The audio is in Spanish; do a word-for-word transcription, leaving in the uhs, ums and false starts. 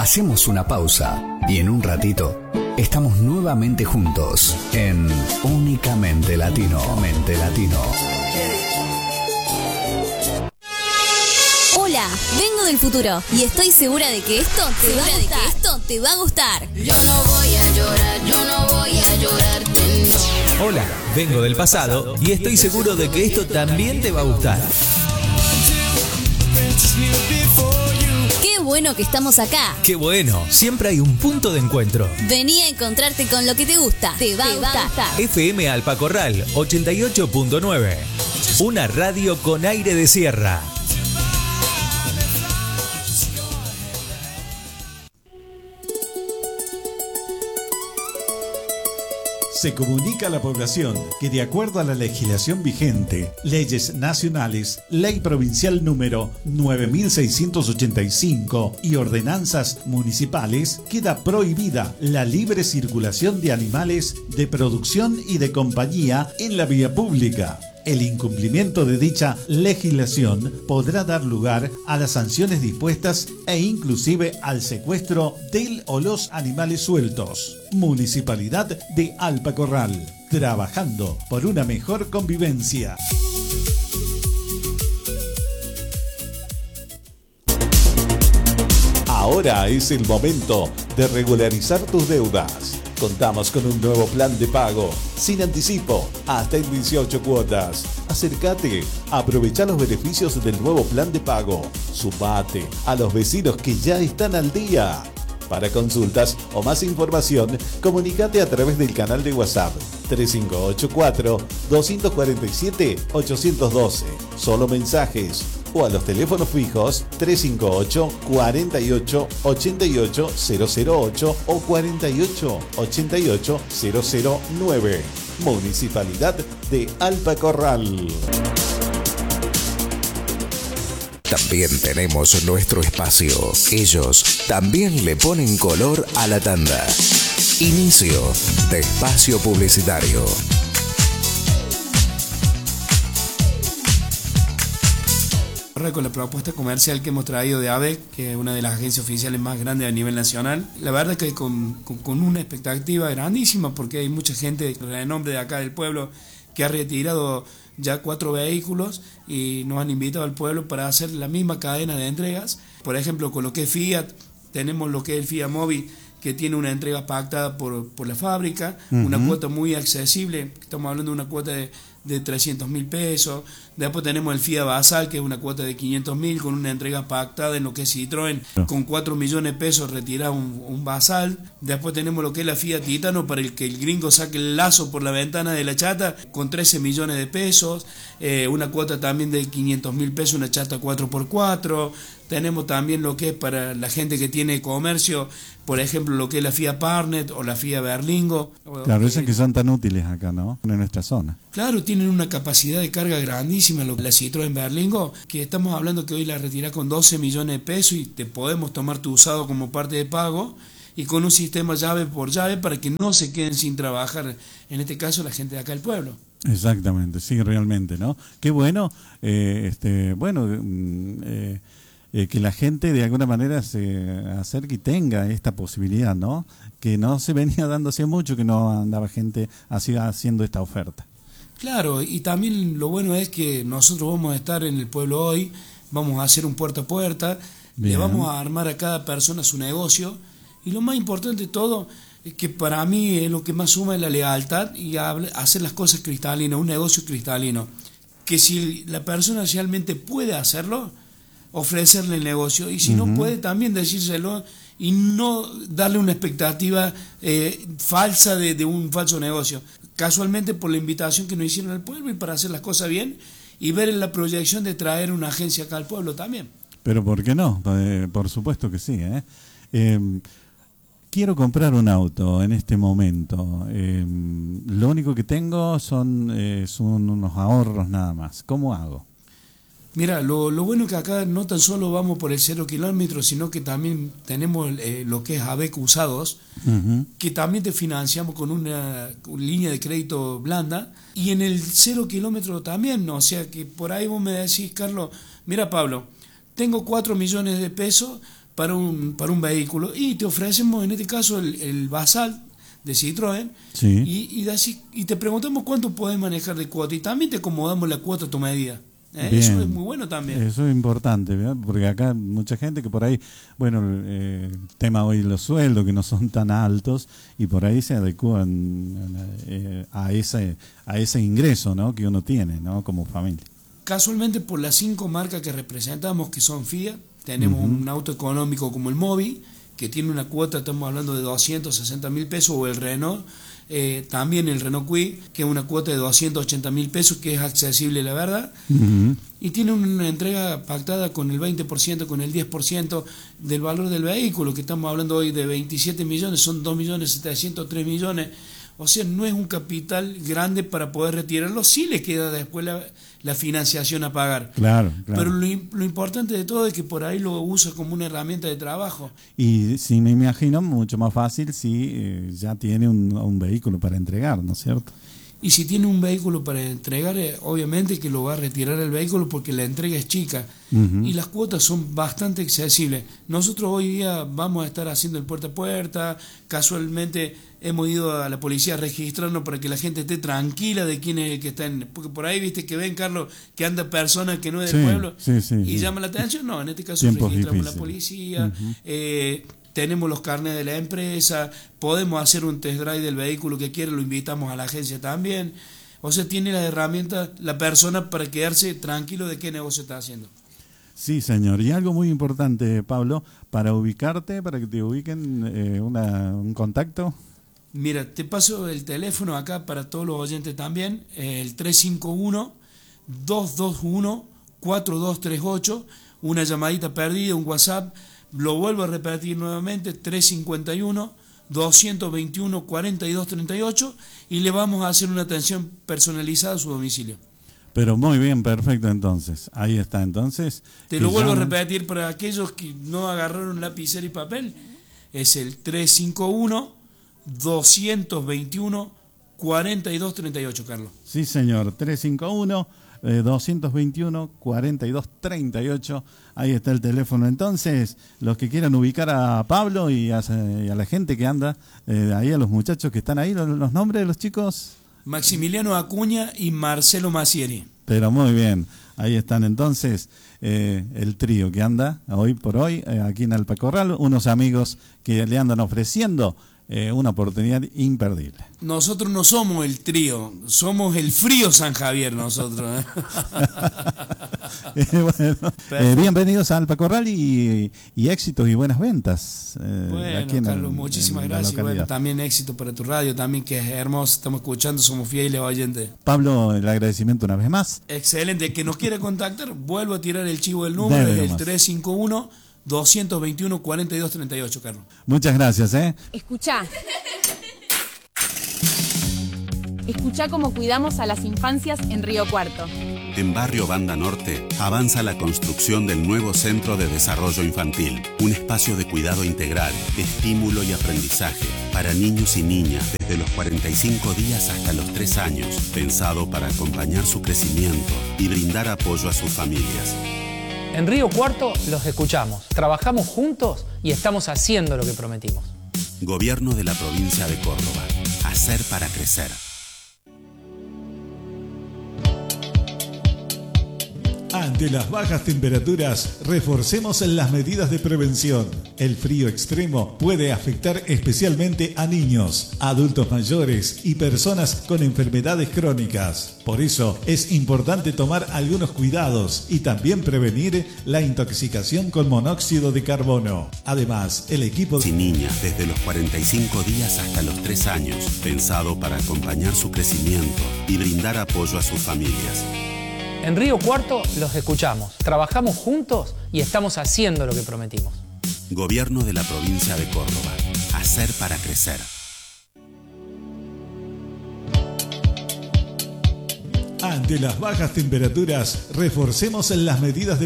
Hacemos una pausa y en un ratito estamos nuevamente juntos en Únicamente Latino. Únicamente Latino. Hola, vengo del futuro y estoy segura de que esto te va a gustar. De que esto te va a gustar. Yo no voy a llorar, yo no voy a llorarte, no. Hola, vengo del pasado y estoy seguro de que esto también te va a gustar. Qué bueno que estamos acá. Qué bueno, siempre hay un punto de encuentro. Vení a encontrarte con lo que te gusta. Te va, te a, gustar. va a gustar. F M Alpacorral ochenta y ocho punto nueve. Una radio con aire de sierra. Se comunica a la población que de acuerdo a la legislación vigente, leyes nacionales, ley provincial número nueve mil seiscientos ochenta y cinco y ordenanzas municipales, queda prohibida la libre circulación de animales de producción y de compañía en la vía pública. El incumplimiento de dicha legislación podrá dar lugar a las sanciones dispuestas e inclusive al secuestro del o los animales sueltos. Municipalidad de Alpacorral, trabajando por una mejor convivencia. Ahora es el momento de regularizar tus deudas. Contamos con un nuevo plan de pago, sin anticipo, hasta en dieciocho cuotas. Acércate, aprovecha los beneficios del nuevo plan de pago. Sumate a los vecinos que ya están al día. Para consultas o más información, comunícate a través del canal de WhatsApp tres cinco ocho cuatro, dos cuatro siete, ocho uno dos. Solo mensajes. O a los teléfonos fijos tres cinco ocho, cuatro ocho, ocho ocho cero cero ocho o cuatro ocho, ocho ocho cero cero nueve. Municipalidad de Alpacorral. También tenemos nuestro espacio. Ellos también le ponen color a la tanda. Inicio de espacio publicitario. Con la propuesta comercial que hemos traído de A B E C, que es una de las agencias oficiales más grandes a nivel nacional, la verdad que con, con, con una expectativa grandísima, porque hay mucha gente de renombre de acá del pueblo que ha retirado ya cuatro vehículos y nos han invitado al pueblo para hacer la misma cadena de entregas. Por ejemplo, con lo que es Fiat, tenemos lo que es el Fiat Mobi, que tiene una entrega pactada por, por la fábrica, uh-huh. Una cuota muy accesible, estamos hablando de una cuota de, de trescientos mil pesos. Después tenemos el Fiat Basal, que es una cuota de quinientos mil, con una entrega pactada en lo que es Citroën, uh-huh. Con cuatro millones de pesos retirar un, un Basal. Después tenemos lo que es la Fiat Titano, para el que el gringo saque el lazo por la ventana de la chata, con trece millones de pesos. Eh, una cuota también de quinientos mil pesos, una chata cuatro por cuatro. Tenemos también lo que es para la gente que tiene comercio, por ejemplo, lo que es la Fiat Partner o la Fiat Berlingo. Claro, esas que son tan útiles acá, ¿no? En nuestra zona. Claro, tienen una capacidad de carga grandísima, la Citroën Berlingo, que estamos hablando que hoy la retirás con doce millones de pesos y te podemos tomar tu usado como parte de pago y con un sistema llave por llave para que no se queden sin trabajar, en este caso la gente de acá del pueblo. Exactamente, sí, realmente, ¿no? Qué bueno, eh, este, bueno, eh, Eh, que la gente de alguna manera se acerque y tenga esta posibilidad, ¿no? Que no se venía dando hace mucho, que no andaba gente así haciendo esta oferta. Claro, y también lo bueno es que nosotros vamos a estar en el pueblo hoy, vamos a hacer un puerta a puerta, Bien. Le vamos a armar a cada persona su negocio, y lo más importante de todo es que para mí es lo que más suma es la lealtad y hacer las cosas cristalinas, un negocio cristalino, que si la persona realmente puede hacerlo, ofrecerle el negocio, y si uh-huh. no puede también decírselo y no darle una expectativa eh, falsa de, de un falso negocio, casualmente por la invitación que nos hicieron al pueblo y para hacer las cosas bien y ver en la proyección de traer una agencia acá al pueblo también. Pero ¿por qué no? Eh, por supuesto que sí, ¿eh? Eh, quiero comprar un auto en este momento, eh, lo único que tengo son, eh, son unos ahorros nada más, ¿cómo hago? Mira, lo, lo bueno es que acá no tan solo vamos por el cero kilómetros, sino que también tenemos eh, lo que es A B E C usados, uh-huh. que también te financiamos con una, una línea de crédito blanda, y en el cero kilómetro también, ¿no? O sea que por ahí vos me decís, Carlos, mira Pablo, tengo cuatro millones de pesos para un, para un vehículo y te ofrecemos en este caso el, el Basalt de Citroën, sí. y, y, así, y te preguntamos cuánto podés manejar de cuota y también te acomodamos la cuota a tu medida. ¿eh? Eso es muy bueno también. Eso es importante, ¿verdad? Porque acá mucha gente que por ahí, bueno, eh, el tema hoy los sueldos que no son tan altos y por ahí se adecúan eh, a ese a ese ingreso, ¿no? que uno tiene, ¿no? como familia. Casualmente por las cinco marcas que representamos, que son Fiat, tenemos uh-huh. un auto económico como el Mobi, que tiene una cuota, estamos hablando de doscientos sesenta mil pesos, o el Renault, eh, también el Renault Kwid, que es una cuota de doscientos ochenta mil pesos, que es accesible, la verdad, uh-huh. y tiene una entrega pactada con el veinte por ciento, con el diez por ciento del valor del vehículo, que estamos hablando hoy de veintisiete millones, son dos millones setecientos tres millones, o sea, no es un capital grande para poder retirarlo, sí le queda después la, la financiación a pagar. Claro, claro. Pero lo, lo importante de todo es que por ahí lo usa como una herramienta de trabajo. Y sí, me imagino mucho más fácil si eh, ya tiene un, un vehículo para entregar, ¿no es cierto? Y si tiene un vehículo para entregar, eh, obviamente que lo va a retirar el vehículo porque la entrega es chica uh-huh. y las cuotas son bastante accesibles. Nosotros hoy día vamos a estar haciendo el puerta a puerta, casualmente hemos ido a la policía a registrarnos para que la gente esté tranquila de quién es el que está en... Porque por ahí, viste, que ven, Carlos, que anda personas que no es del sí, pueblo sí, sí, y sí. llama la atención. No, en este caso Tiempos registramos difíciles. la policía, uh-huh. eh, tenemos los carnets de la empresa, podemos hacer un test drive del vehículo que quiere, lo invitamos a la agencia también. O sea, tiene las herramientas la persona para quedarse tranquilo de qué negocio está haciendo. Sí, señor. Y algo muy importante, Pablo, para ubicarte, para que te ubiquen, eh, una, un contacto. Mira, te paso el teléfono acá para todos los oyentes también, el tres cinco uno, dos dos uno, cuatro dos tres ocho, una llamadita perdida, un WhatsApp, lo vuelvo a repetir nuevamente, tres cinco uno, dos dos uno, cuatro dos tres ocho, y le vamos a hacer una atención personalizada a su domicilio. Pero muy bien, perfecto, entonces. Ahí está, entonces. Te lo vuelvo llaman... a repetir para aquellos que no agarraron lapicero y papel, es el tres cinco uno, dos dos uno, cuatro dos tres ocho, Carlos. Sí, señor, tres cinco uno, dos dos uno, cuatro dos tres ocho. Ahí está el teléfono. Entonces, los que quieran ubicar a Pablo y a, y a la gente que anda, eh, ahí a los muchachos que están ahí, los, los nombres de los chicos. Maximiliano Acuña y Marcelo Macieri. Pero muy bien, ahí están entonces eh, el trío que anda hoy por hoy eh, aquí en Alpacorral, unos amigos que le andan ofreciendo eh, una oportunidad imperdible. Nosotros no somos el trío, somos el frío San Javier nosotros. ¿eh? eh, bueno, eh, bienvenidos a Alpacorral y, y éxitos y buenas ventas. Eh, bueno, aquí en Carlos, el, muchísimas en gracias. Bueno, también éxito para tu radio, también que es hermoso, estamos escuchando, somos fieles oyentes. Pablo, el agradecimiento una vez más. Excelente, que nos quiera contactar, vuelvo a tirar el chivo del número, es el tres cinco uno, dos dos uno, cuatro dos tres ocho, Carlos. Muchas gracias, ¿eh? Escuchá. Escuchá cómo cuidamos a las infancias en Río Cuarto. En Barrio Banda Norte avanza la construcción del nuevo Centro de Desarrollo Infantil, un espacio de cuidado integral, estímulo y aprendizaje para niños y niñas desde los cuarenta y cinco días hasta los tres años, pensado para acompañar su crecimiento y brindar apoyo a sus familias. En Río Cuarto los escuchamos, trabajamos juntos y estamos haciendo lo que prometimos. Gobierno de la provincia de Córdoba. Hacer para crecer. Ante las bajas temperaturas, reforcemos las medidas de prevención. El frío extremo puede afectar especialmente a niños, adultos mayores y personas con enfermedades crónicas. Por eso es importante tomar algunos cuidados y también prevenir la intoxicación con monóxido de carbono. Además, el equipo de niñas desde los cuarenta y cinco días hasta los tres años, pensado para acompañar su crecimiento y brindar apoyo a sus familias. En Río Cuarto los escuchamos, trabajamos juntos y estamos haciendo lo que prometimos. Gobierno de la provincia de Córdoba. Hacer para crecer. Ante las bajas temperaturas, reforcemos las medidas de